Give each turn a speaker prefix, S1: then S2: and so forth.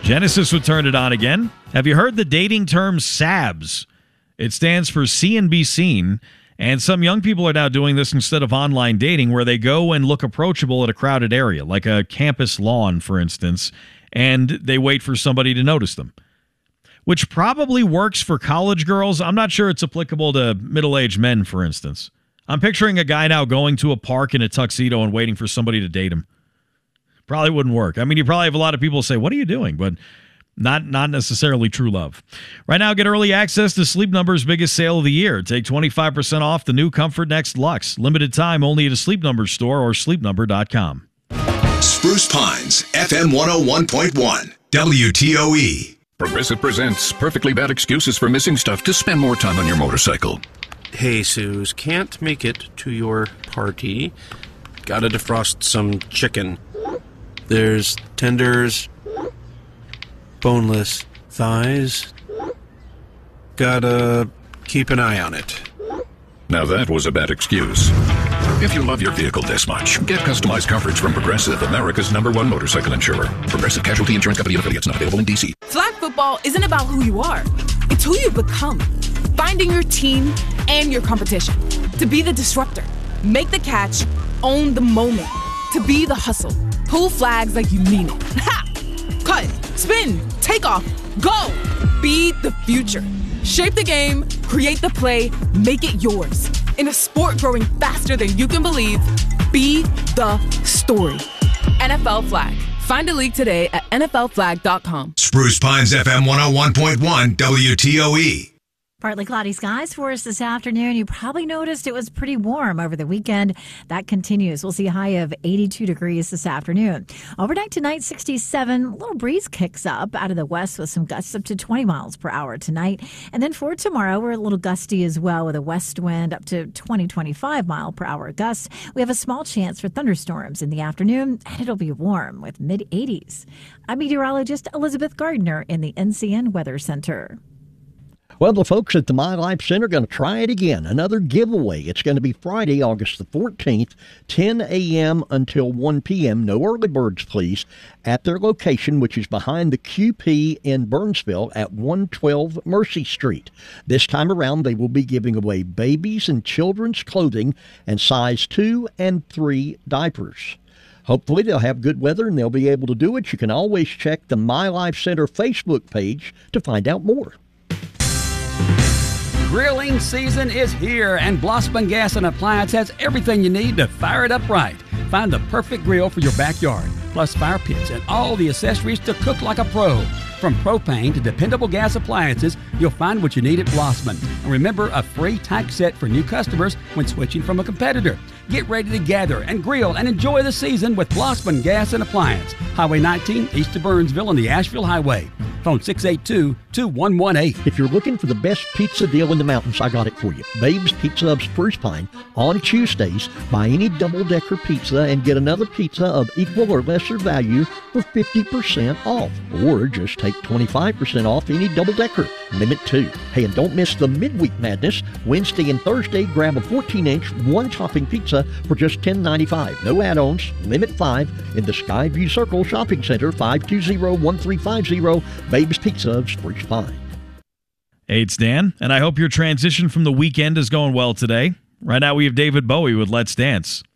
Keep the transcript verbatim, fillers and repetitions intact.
S1: Genesis would turn it on again. Have you heard the dating term S A Bs? It stands for See and Be Seen. And some young people are now doing this instead of online dating, where they go and look approachable at a crowded area, like a campus lawn, for instance, and they wait for somebody to notice them, which probably works for college girls. I'm not sure it's applicable to middle-aged men, for instance. I'm picturing a guy now going to a park in a tuxedo and waiting for somebody to date him. Probably wouldn't work. I mean, you probably have a lot of people say, what are you doing? But Not not necessarily true love. Right now, get early access to Sleep Number's biggest sale of the year. Take twenty-five percent off the new Comfort Next Luxe. Limited time only at a Sleep Number store or sleep number dot com.
S2: Spruce Pines, F M one oh one point one, W T O E.
S3: Progressive presents perfectly bad excuses for missing stuff to spend more time on your motorcycle.
S4: Hey, Suze, can't make it to your party. Gotta defrost some chicken. There's tenders, boneless thighs. Gotta keep an eye on it.
S3: Now that was a bad excuse. If you love your vehicle this much, get customized coverage from Progressive, America's number one motorcycle insurer. Progressive Casualty Insurance Company and affiliates, not available in D C.
S5: Flag football isn't about who you are. It's who you become. Finding your team and your competition. To be the disruptor. Make the catch. Own the moment. To be the hustle. Pull flags like you mean it. Ha! Cut. Spin. Take off. Go. Be the future. Shape the game. Create the play. Make it yours. In a sport growing faster than you can believe, be the story. N F L Flag. Find a league today at N F L flag dot com.
S2: Spruce Pines F M one oh one point one, W T O E.
S6: Partly cloudy skies for us this afternoon. You probably noticed it was pretty warm over the weekend. That continues. We'll see a high of eighty-two degrees this afternoon. Overnight tonight, sixty-seven. A little breeze kicks up out of the west with some gusts up to twenty miles per hour tonight. And then for tomorrow, we're a little gusty as well with a west wind up to twenty, twenty-five mile per hour gusts. We have a small chance for thunderstorms in the afternoon, and it'll be warm with mid eighties. I'm meteorologist Elizabeth Gardner in the N C N Weather Center.
S7: Well, the folks at the My Life Center are going to try it again. Another giveaway. It's going to be Friday, August the fourteenth, ten a.m. until one p.m. No early birds, please, at their location, which is behind the Q P in Burnsville at one twelve Mercy Street. This time around, they will be giving away babies and children's clothing and size two and three diapers. Hopefully they'll have good weather and they'll be able to do it. You can always check the My Life Center Facebook page to find out more.
S8: Grilling season is here, and Blossman Gas and Appliance has everything you need to fire it up right. Find the perfect grill for your backyard, plus fire pits and all the accessories to cook like a pro. From propane to dependable gas appliances, you'll find what you need at Blossman. And remember, a free tack set for new customers when switching from a competitor. Get ready to gather and grill and enjoy the season with Blossman Gas and Appliance. Highway nineteen, east of Burnsville on the Asheville Highway. Phone six eight two, two one one eight.
S7: If you're looking for the best pizza deal in the mountains, I got it for you. Babe's Pizza of Spruce Pine. On Tuesdays, buy any double-decker pizza and get another pizza of equal or lesser value for fifty percent off. Or just take twenty-five percent off any double-decker. Limit two. Hey, and don't miss the Midweek Madness. Wednesday and Thursday, grab a fourteen inch, one-topping pizza for just ten ninety-five. No add-ons. Limit five in the Skyview Circle Shopping Center, five two zero, one three five zero. Babe's Pizza of Spruce Pine.
S1: Hey, it's Dan, and I hope your transition from the weekend is going well today. Right now we have David Bowie with Let's Dance.